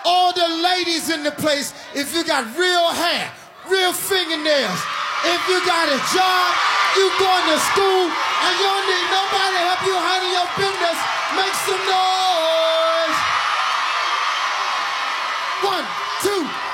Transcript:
all the ladies in the place, if you got real hair, real fingernails, if you got a job, you going to school, and you don't need nobody to help you handle your business, make some noise. 1, 2,